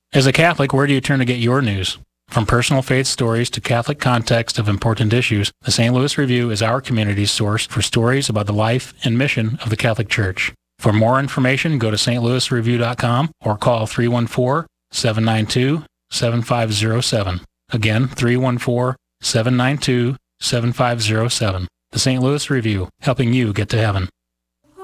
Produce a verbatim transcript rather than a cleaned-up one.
As a Catholic, where do you turn to get your news? From personal faith stories to Catholic context of important issues, the Saint Louis Review is our community's source for stories about the life and mission of the Catholic Church. For more information, go to s t louis review dot com or call three one four, seven nine two, seven five zero seven. Again, three one four, seven nine two, seven five zero seven. The Saint Louis Review, helping you get to heaven.